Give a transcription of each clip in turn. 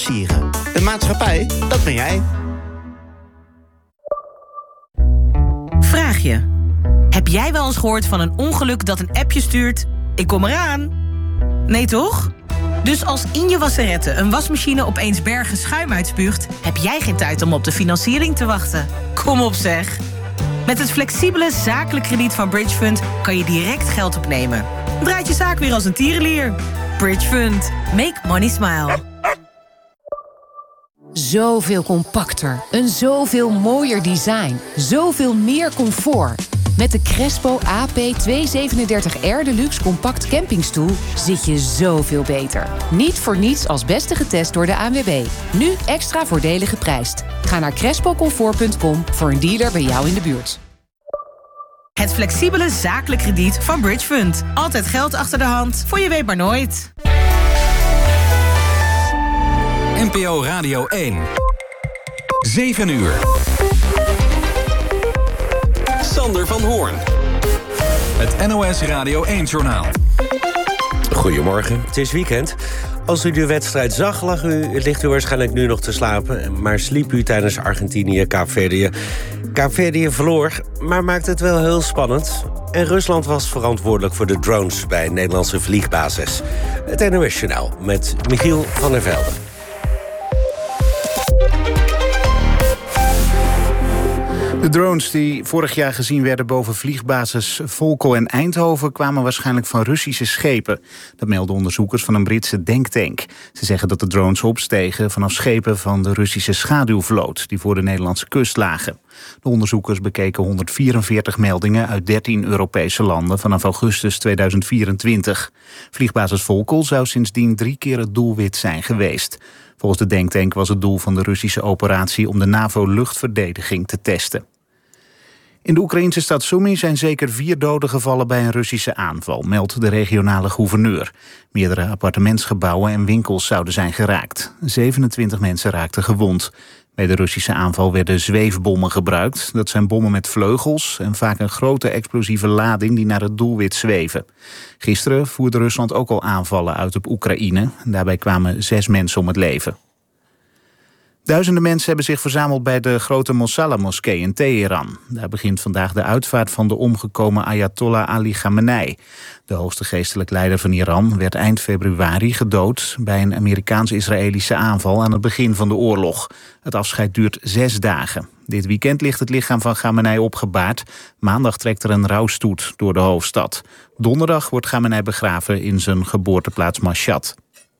Sieren. De maatschappij, dat ben jij. Vraag je. Heb jij wel eens gehoord van een ongeluk dat een appje stuurt? Ik kom eraan. Nee toch? Dus als in je wasserette een wasmachine opeens bergen schuim uitspuugt, heb jij geen tijd om op de financiering te wachten. Kom op zeg. Met het flexibele zakelijk krediet van Bridgefund kan je direct geld opnemen. Draait je zaak weer als een tierenlier. Bridgefund. Make money smile. Zoveel compacter, een zoveel mooier design, zoveel meer comfort. Met de Crespo AP237R Deluxe Compact Campingstoel zit je zoveel beter. Niet voor niets als beste getest door de ANWB. Nu extra voordelig geprijsd. Ga naar crespocomfort.com voor een dealer bij jou in de buurt. Het flexibele zakelijk krediet van Bridgefund. Altijd geld achter de hand, voor je weet maar nooit. NPO Radio 1. 7 uur. Sander van Hoorn. Het NOS Radio 1-journaal. Goedemorgen, het is weekend. Als u de wedstrijd zag, ligt u waarschijnlijk nu nog te slapen. Maar sliep u tijdens Argentinië-Kaapverdië? Kaapverdië verloor, maar maakt het wel heel spannend. En Rusland was verantwoordelijk voor de drones bij een Nederlandse vliegbasis. Het NOS-journaal met Michiel van der Velde. De drones die vorig jaar gezien werden boven vliegbasis Volkel en Eindhoven kwamen waarschijnlijk van Russische schepen. Dat melden onderzoekers van een Britse denktank. Ze zeggen dat de drones opstegen vanaf schepen van de Russische schaduwvloot die voor de Nederlandse kust lagen. De onderzoekers bekeken 144 meldingen uit 13 Europese landen vanaf augustus 2024. Vliegbasis Volkel zou sindsdien 3 keer het doelwit zijn geweest. Volgens de denktank was het doel van de Russische operatie om de NAVO-luchtverdediging te testen. In de Oekraïnse stad Sumy zijn zeker 4 doden gevallen bij een Russische aanval, meldt de regionale gouverneur. Meerdere appartementsgebouwen en winkels zouden zijn geraakt. 27 mensen raakten gewond. Bij de Russische aanval werden zweefbommen gebruikt. Dat zijn bommen met vleugels en vaak een grote explosieve lading die naar het doelwit zweven. Gisteren voerde Rusland ook al aanvallen uit op Oekraïne. Daarbij kwamen 6 mensen om het leven. Duizenden mensen hebben zich verzameld bij de grote Mosalla-moskee in Teheran. Daar begint vandaag de uitvaart van de omgekomen Ayatollah Ali Khamenei. De hoogste geestelijk leider van Iran werd eind februari gedood bij een Amerikaans-Israëlische aanval aan het begin van de oorlog. Het afscheid duurt 6 dagen. Dit weekend ligt het lichaam van Khamenei opgebaard. Maandag trekt er een rouwstoet door de hoofdstad. Donderdag wordt Khamenei begraven in zijn geboorteplaats Mashhad.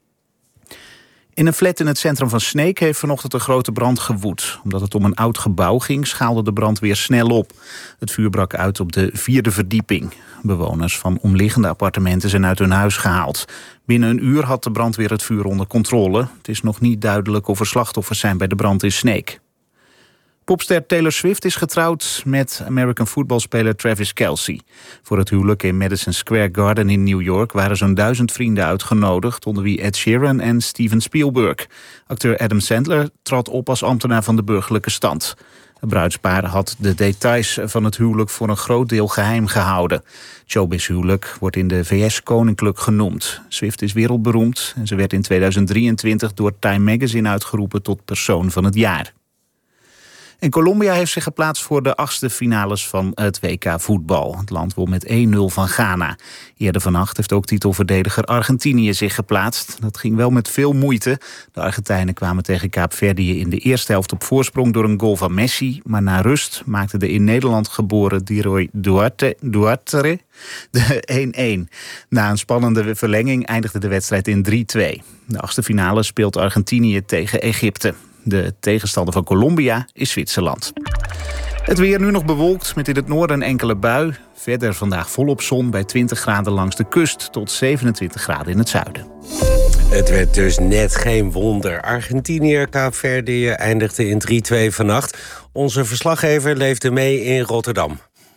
In een flat in het centrum van Sneek heeft vanochtend een grote brand gewoed. Omdat het om een oud gebouw ging, schaalde de brand weer snel op. Het vuur brak uit op de 4e verdieping. Bewoners van omliggende appartementen zijn uit hun huis gehaald. Binnen een uur had de brandweer het vuur onder controle. Het is nog niet duidelijk of er slachtoffers zijn bij de brand in Sneek. Popster Taylor Swift is getrouwd met American voetbalspeler Travis Kelce. Voor het huwelijk in Madison Square Garden in New York waren zo'n 1000 vrienden uitgenodigd, onder wie Ed Sheeran en Steven Spielberg. Acteur Adam Sandler trad op als ambtenaar van de burgerlijke stand. Het bruidspaar had de details van het huwelijk voor een groot deel geheim gehouden. Het showbiz-huwelijk wordt in de VS koninklijk genoemd. Swift is wereldberoemd en ze werd in 2023 door Time Magazine uitgeroepen tot persoon van het jaar. En Colombia heeft zich geplaatst voor de 8e finales van het WK voetbal. Het land won met 1-0 van Ghana. Eerder vannacht heeft ook titelverdediger Argentinië zich geplaatst. Dat ging wel met veel moeite. De Argentijnen kwamen tegen Kaapverdië in de eerste helft op voorsprong door een goal van Messi. Maar na rust maakte de in Nederland geboren Diroy Duarte de 1-1. Na een spannende verlenging eindigde de wedstrijd in 3-2. De 8e finale speelt Argentinië tegen Egypte. De tegenstander van Colombia is Zwitserland. Het weer nu nog bewolkt met in het noorden een enkele bui. Verder vandaag volop zon bij 20 graden langs de kust tot 27 graden in het zuiden. Het werd dus net geen wonder. Argentinië, Kaapverdië eindigde in 3-2 vannacht. Onze verslaggever leefde mee in Rotterdam.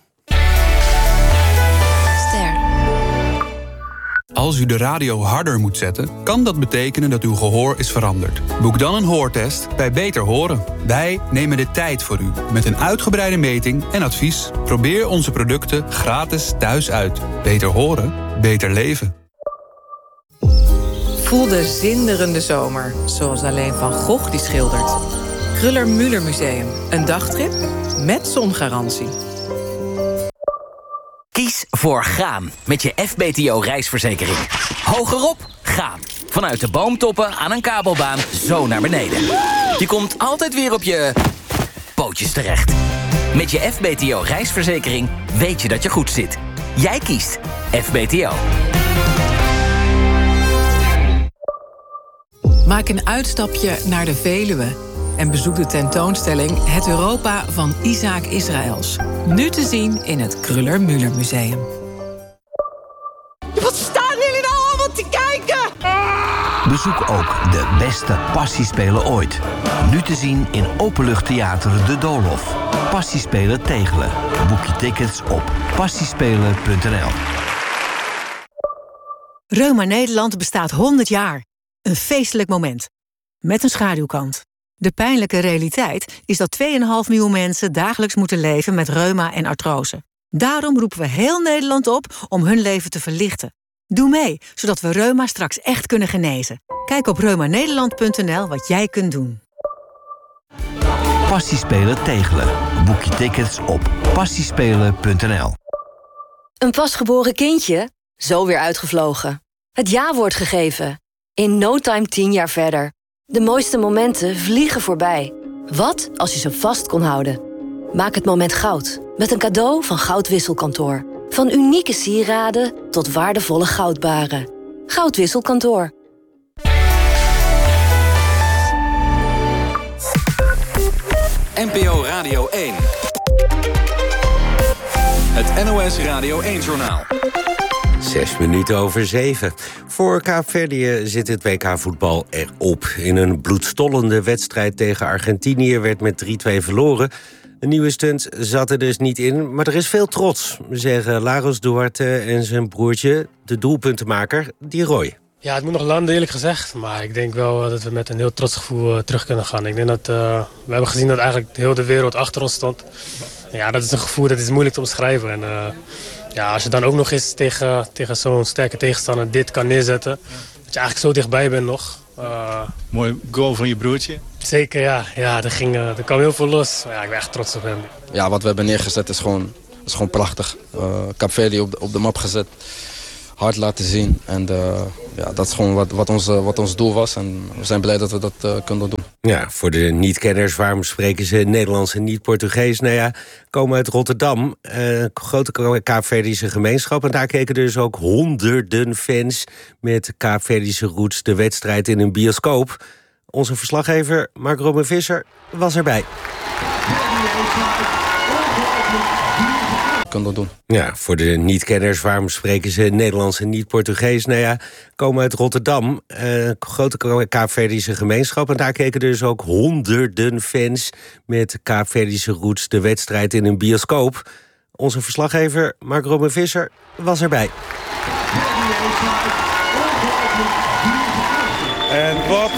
Als u de radio harder moet zetten, kan dat betekenen dat uw gehoor is veranderd. Boek dan een hoortest bij Beter Horen. Wij nemen de tijd voor u met een uitgebreide meting en advies. Probeer onze producten gratis thuis uit. Beter horen, beter leven. Voel de zinderende zomer, zoals alleen Van Gogh die schildert. Kruller-Müller Museum, een dagtrip met zongarantie. Kies voor gaan met je FBTO reisverzekering. Hogerop, gaan. Vanuit de boomtoppen aan een kabelbaan zo naar beneden. Je komt altijd weer op je pootjes terecht. Met je FBTO reisverzekering weet je dat je goed zit. Jij kiest FBTO. Maak een uitstapje naar de Veluwe en bezoek de tentoonstelling Het Europa van Isaac Israëls. Nu te zien in het Kruller-Müller Museum. Wat staan jullie nou allemaal te kijken? Bezoek ook de beste passiespelen ooit. Nu te zien in Openluchttheater De Doolhof. Passiespelen Tegelen. Boek je tickets op passiespelen.nl. Reuma Nederland bestaat 100 jaar. Een feestelijk moment. Met een schaduwkant. De pijnlijke realiteit is dat 2,5 miljoen mensen dagelijks moeten leven met reuma en artrose. Daarom roepen we heel Nederland op om hun leven te verlichten. Doe mee, zodat we reuma straks echt kunnen genezen. Kijk op reumanederland.nl wat jij kunt doen. Passiespelen Tegelen. Boek je tickets op passiespelen.nl. Een pasgeboren kindje? Zo weer uitgevlogen. Het ja-woord gegeven. In no time 10 jaar verder. De mooiste momenten vliegen voorbij. Wat als je ze vast kon houden? Maak het moment goud. Met een cadeau van Goudwisselkantoor. Van unieke sieraden tot waardevolle goudbaren. Goudwisselkantoor. NPO Radio 1. Het NOS Radio 1-journaal. 7:06. Voor Kaapverdië zit het WK-voetbal erop. In een bloedstollende wedstrijd tegen Argentinië werd met 3-2 verloren. Een nieuwe stunt zat er dus niet in, maar er is veel trots, zeggen Lagos Duarte en zijn broertje, de doelpuntenmaker, Di Roy. Ja, het moet nog landen, eerlijk gezegd. Maar ik denk wel dat we met een heel trots gevoel terug kunnen gaan. Ik denk dat we hebben gezien dat eigenlijk heel de wereld achter ons stond. Ja, dat is een gevoel dat is moeilijk te omschrijven. En ja, als je dan ook nog eens tegen zo'n sterke tegenstander dit kan neerzetten, dat je eigenlijk zo dichtbij bent nog. Mooi goal van je broertje. Zeker, ja. Er kwam heel veel los. Ja, ik ben echt trots op hem. Ja, wat we hebben neergezet is gewoon prachtig. Kaapverdië op de map gezet. Hard laten zien. En ja, dat is gewoon wat ons doel was. En we zijn blij dat we dat kunnen doen. Ja, voor de niet-kenners, waarom spreken ze Nederlands en niet Portugees? Nou ja, komen uit Rotterdam, grote Kaapverdische gemeenschap. En daar keken dus ook honderden fans met Kaapverdische roots de wedstrijd in een bioscoop. Onze verslaggever Mark Robin Visser was erbij. Doen. Ja, voor de niet-kenners, waarom spreken ze Nederlands en niet Portugees? Nou ja, komen uit Rotterdam, grote Kaapverdische gemeenschap. En daar keken dus ook honderden fans met Kaapverdische roots de wedstrijd in een bioscoop. Onze verslaggever Mark Robin Visser was erbij. En wat